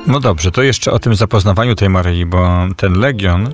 No dobrze, to jeszcze o tym zapoznawaniu tej Maryi, bo ten Legion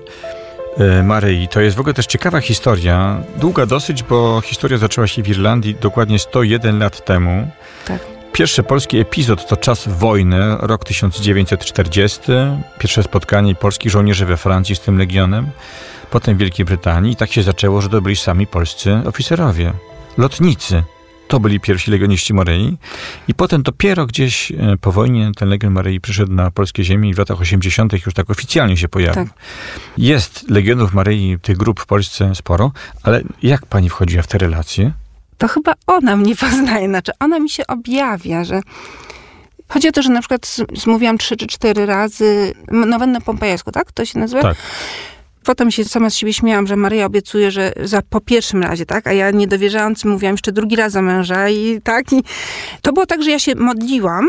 Maryi to jest w ogóle też ciekawa historia. Długa dosyć, bo historia zaczęła się w Irlandii dokładnie 101 lat temu. Tak. Pierwszy polski epizod to czas wojny, rok 1940. Pierwsze spotkanie polskich żołnierzy we Francji z tym Legionem. Potem w Wielkiej Brytanii. I tak się zaczęło, że to byli sami polscy oficerowie, lotnicy. To byli pierwsi legioniści Maryi. I potem dopiero gdzieś po wojnie ten Legion Maryi przyszedł na polskie ziemię i w latach 80. już tak oficjalnie się pojawił. Tak. Jest Legionów Maryi, tych grup w Polsce sporo, ale jak pani wchodziła w te relacje? To chyba ona mnie poznaje, znaczy ona mi się objawia, że chodzi o to, że na przykład zmówiłam 3 czy 4 razy nowennę pompejską, tak? To się nazywa? Tak. Potem się sama z siebie śmiałam, że Maryja obiecuje, że po pierwszym razie, tak? A ja niedowierzając mówiłam jeszcze drugi raz za męża i tak. I to było tak, że ja się modliłam.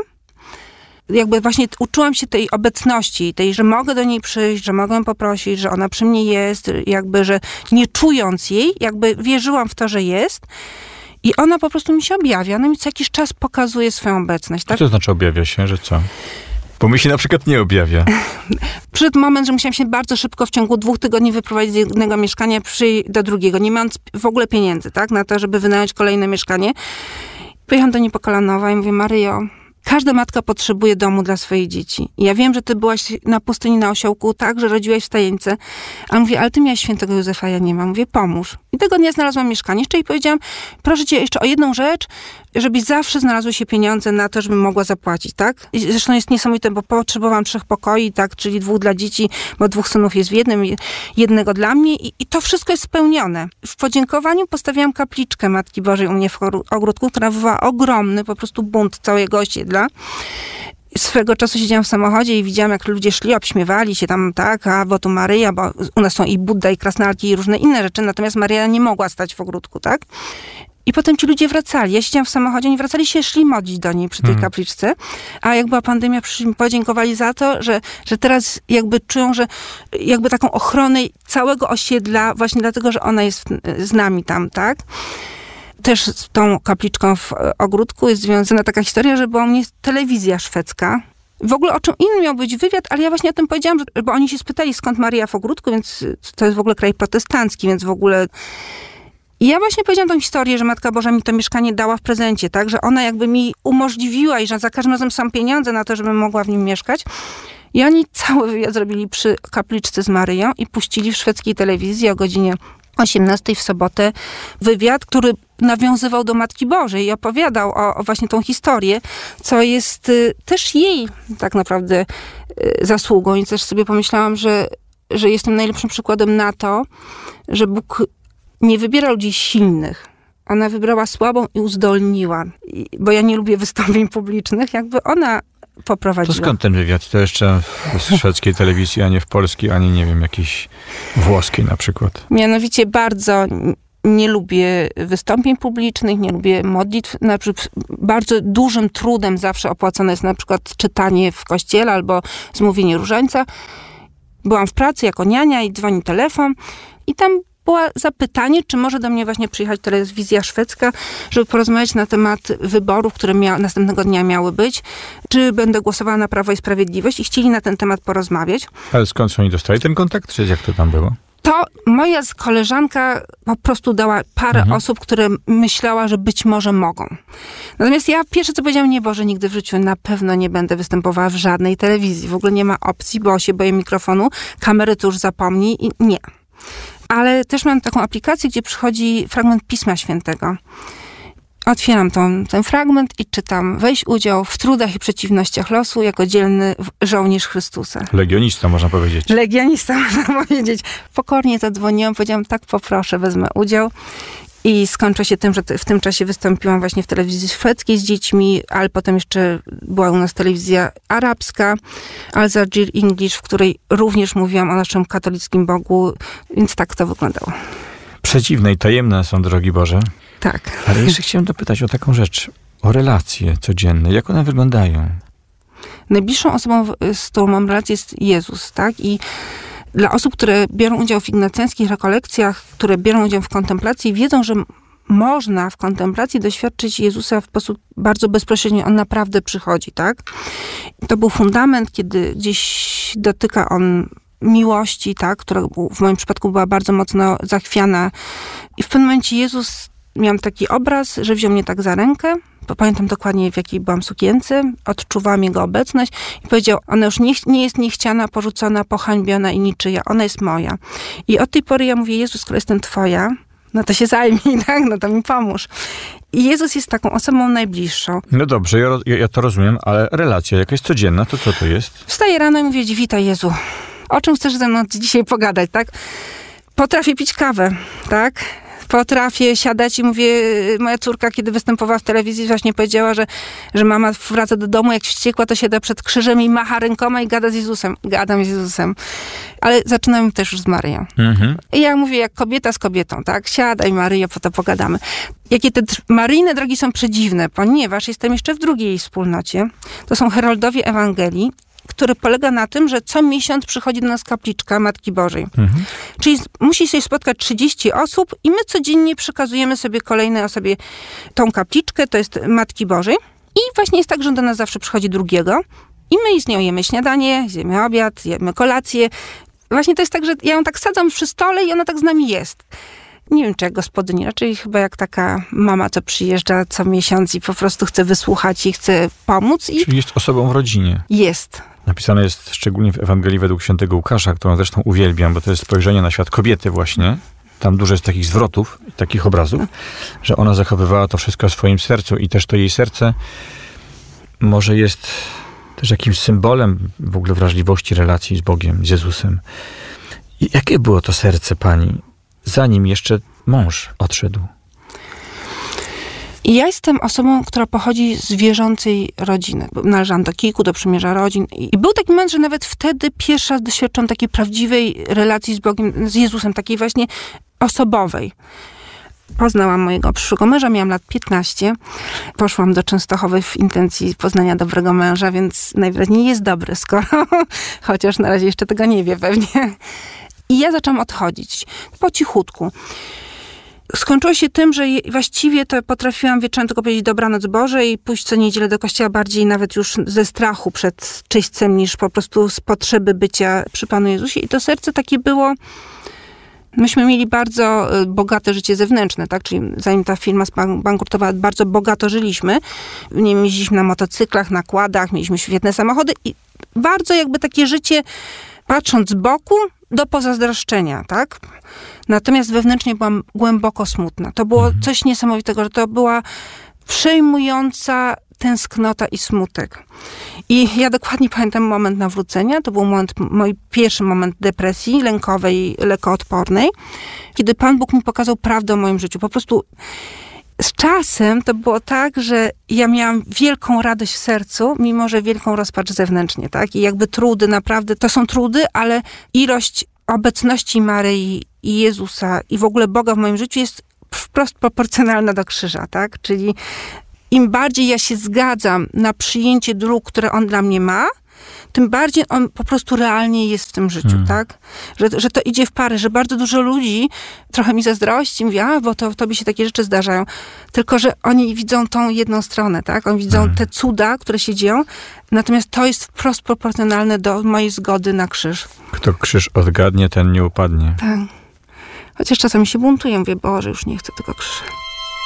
Jakby właśnie uczyłam się tej obecności, tej, że mogę do niej przyjść, że mogę ją poprosić, że ona przy mnie jest, jakby, że nie czując jej, jakby wierzyłam w to, że jest. I ona po prostu mi się objawia. Ona mi co jakiś czas pokazuje swoją obecność, tak? Co to znaczy objawia się, że co? Bo mi się na przykład nie objawia. Przyszedł moment, że musiałam się bardzo szybko w ciągu 2 tygodni wyprowadzić z jednego mieszkania do drugiego, nie mając w ogóle pieniędzy, tak? Na to, żeby wynająć kolejne mieszkanie. Pojechałam do niej po kolanowa i mówię, Maryjo, każda matka potrzebuje domu dla swojej dzieci. I ja wiem, że ty byłaś na pustyni na osiołku, tak, że rodziłaś w Stajeńce. A mówię, ale ty miałaś świętego Józefa, ja nie mam. Mówię, pomóż. I tego dnia znalazłam mieszkanie jeszcze i powiedziałam, proszę cię jeszcze o jedną rzecz, żebyś zawsze znalazły się pieniądze na to, żebym mogła zapłacić, tak? I zresztą jest niesamowite, bo potrzebowałam 3 pokoi, tak, czyli 2 dla dzieci, bo 2 synów jest w jednym, jednego dla mnie i to wszystko jest spełnione. W podziękowaniu postawiłam kapliczkę Matki Bożej u mnie w ogródku, która wywołała ogromny po prostu bunt całego osiedla. Swego czasu siedziałam w samochodzie i widziałam, jak ludzie szli, obśmiewali się tam, tak, a bo tu Maryja, bo u nas są i Budda, i krasnalki, i różne inne rzeczy, natomiast Maryja nie mogła stać w ogródku, tak? I potem ci ludzie wracali. Ja siedziałam w samochodzie, oni wracali się, szli modlić do niej przy tej kapliczce, a jak była pandemia, przyszli mi podziękowali za to, że teraz jakby czują, że jakby taką ochronę całego osiedla, właśnie dlatego, że ona jest z nami tam, tak? Też z tą kapliczką w ogródku jest związana taka historia, że była u mnie telewizja szwedzka. W ogóle o czym innym miał być wywiad, ale ja właśnie o tym powiedziałam, bo oni się spytali, skąd Maryja w ogródku, więc to jest w ogóle kraj protestancki, więc w ogóle... I ja właśnie powiedziałam tą historię, że Matka Boża mi to mieszkanie dała w prezencie, tak? Że ona jakby mi umożliwiła i że za każdym razem są pieniądze na to, żebym mogła w nim mieszkać. I oni cały wywiad zrobili przy kapliczce z Maryją i puścili w szwedzkiej telewizji o godzinie 18 w sobotę wywiad, który nawiązywał do Matki Bożej i opowiadał o właśnie tą historię, co jest też jej tak naprawdę zasługą. I też sobie pomyślałam, że jestem najlepszym przykładem na to, że Bóg nie wybiera ludzi silnych. Ona wybrała słabą i uzdolniła. Bo ja nie lubię wystąpień publicznych, jakby ona poprowadziła. To skąd ten wywiad? To jeszcze w szwedzkiej telewizji, a nie w polskiej, ani nie wiem, jakiejś włoskiej na przykład. Mianowicie bardzo nie lubię wystąpień publicznych, nie lubię modlitw. Na przykład bardzo dużym trudem zawsze opłacone jest na przykład czytanie w kościele albo zmówienie różańca. Byłam w pracy jako niania i dzwoni telefon i tam było zapytanie, czy może do mnie właśnie przyjechać telewizja szwedzka, żeby porozmawiać na temat wyborów, które następnego dnia miały być, czy będę głosowała na Prawo i Sprawiedliwość i chcieli na ten temat porozmawiać. Ale skąd oni dostali ten kontakt, czy jak to tam było? To moja koleżanka po prostu dała parę osób, które myślała, że być może mogą. Natomiast ja pierwsze co powiedziałam, nie Boże, nigdy w życiu na pewno nie będę występowała w żadnej telewizji. W ogóle nie ma opcji, bo się boję mikrofonu, kamery to już zapomnij i nie. Ale też mam taką aplikację, gdzie przychodzi fragment Pisma Świętego. Otwieram ten fragment i czytam. Weź udział w trudach i przeciwnościach losu jako dzielny żołnierz Chrystusa. Legionista, można powiedzieć. Legionista, można powiedzieć. Pokornie zadzwoniłam, powiedziałam, tak poproszę, wezmę udział. I skończyło się tym, że w tym czasie wystąpiłam właśnie w telewizji szwedzkiej z dziećmi, ale potem jeszcze była u nas telewizja arabska, Al Jazeera English, w której również mówiłam o naszym katolickim Bogu, więc tak to wyglądało. Przedziwne i tajemne są drogi Boże. Tak. Ale jeszcze chciałem dopytać o taką rzecz, o relacje codzienne. Jak one wyglądają? Najbliższą osobą, z którą mam relację, jest Jezus, tak? I dla osób, które biorą udział w ignacjańskich rekolekcjach, które biorą udział w kontemplacji, wiedzą, że można w kontemplacji doświadczyć Jezusa w sposób bardzo bezpośredni. On naprawdę przychodzi, tak? To był fundament, kiedy gdzieś dotyka on miłości, tak? Która w moim przypadku była bardzo mocno zachwiana. I w pewnym momencie Jezus, miałam taki obraz, że wziął mnie tak za rękę. Pamiętam dokładnie, w jakiej byłam sukience. Odczuwałam Jego obecność i powiedział, ona już nie jest niechciana, porzucona, pohańbiona i niczyja. Ona jest moja. I od tej pory ja mówię, Jezus, skoro jestem Twoja, no to się zajmij, tak? No to mi pomóż. I Jezus jest taką osobą najbliższą. No dobrze, ja to rozumiem, ale relacja jakaś codzienna, to co to jest? Wstaję rano i mówię, witaj Jezu. O czym chcesz ze mną dzisiaj pogadać, tak? Potrafię pić kawę, tak? Potrafię siadać i mówię, moja córka, kiedy występowała w telewizji, właśnie powiedziała, że mama wraca do domu, jak wściekła, to siada przed krzyżem i macha rękoma i gada z Jezusem. Gadam z Jezusem. Ale zaczynamy też już z Maryją. I ja mówię, jak kobieta z kobietą, tak? Siadaj Maryjo, po to pogadamy. Jakie te maryjne drogi są przedziwne, ponieważ jestem jeszcze w drugiej wspólnocie. To są heroldowie Ewangelii, który polega na tym, że co miesiąc przychodzi do nas kapliczka Matki Bożej. Czyli musi się spotkać 30 osób i my codziennie przekazujemy sobie kolejnej osobie tą kapliczkę, to jest Matki Bożej. I właśnie jest tak, że do nas zawsze przychodzi drugiego i my z nią jemy śniadanie, jemy obiad, jemy kolację. Właśnie to jest tak, że ja ją tak sadzam przy stole i ona tak z nami jest. Nie wiem, czy jak gospodyni, raczej chyba jak taka mama, co przyjeżdża co miesiąc i po prostu chce wysłuchać i chce pomóc. Czyli jest osobą w rodzinie. Jest. Napisane jest szczególnie w Ewangelii według świętego Łukasza, którą zresztą uwielbiam, bo to jest spojrzenie na świat kobiety właśnie. Tam dużo jest takich zwrotów, takich obrazów, że ona zachowywała to wszystko w swoim sercu i też to jej serce może jest też jakimś symbolem w ogóle wrażliwości relacji z Bogiem, z Jezusem. I jakie było to serce pani, zanim jeszcze mąż odszedł? I ja jestem osobą, która pochodzi z wierzącej rodziny. Należałam do kilku, do przymierza rodzin. I był taki moment, że nawet wtedy pierwszy raz doświadczyłam takiej prawdziwej relacji z Bogiem, z Jezusem, takiej właśnie osobowej. Poznałam mojego przyszłego męża, miałam lat 15. Poszłam do Częstochowy w intencji poznania dobrego męża, więc najwyraźniej jest dobry, skoro chociaż na razie jeszcze tego nie wie pewnie. I ja zaczęłam odchodzić po cichutku. Skończyło się tym, że właściwie to potrafiłam wieczorem tylko powiedzieć dobranoc Boże i pójść co niedzielę do kościoła bardziej nawet już ze strachu przed czyśćcem niż po prostu z potrzeby bycia przy Panu Jezusie. I to serce takie było... Myśmy mieli bardzo bogate życie zewnętrzne, tak? Czyli zanim ta firma bankrutowała, bardzo bogato żyliśmy. Nie wiem, jeździliśmy na motocyklach, na kładach, mieliśmy świetne samochody i bardzo jakby takie życie, patrząc z boku, do pozazdroszczenia, tak? Natomiast wewnętrznie byłam głęboko smutna. To było coś niesamowitego, że to była przejmująca tęsknota i smutek. I ja dokładnie pamiętam moment nawrócenia. To był mój pierwszy moment depresji lękowej, lekoodpornej, kiedy Pan Bóg mi pokazał prawdę o moim życiu. Po prostu z czasem to było tak, że ja miałam wielką radość w sercu, mimo że wielką rozpacz zewnętrznie, tak? I jakby trudy, naprawdę, to są trudy, ale ilość obecności Maryi i Jezusa i w ogóle Boga w moim życiu jest wprost proporcjonalna do krzyża, tak? Czyli im bardziej ja się zgadzam na przyjęcie dróg, które On dla mnie ma, tym bardziej on po prostu realnie jest w tym życiu, tak? Że to idzie w pary, że bardzo dużo ludzi trochę mi zazdrości, mówi, bo tobie się takie rzeczy zdarzają. Tylko, że oni widzą tą jedną stronę, tak? Oni widzą te cuda, które się dzieją, natomiast to jest wprost proporcjonalne do mojej zgody na krzyż. Kto krzyż odgadnie, ten nie upadnie. Tak. Chociaż czasami się buntuję, mówię, Boże, już nie chcę tego krzyża.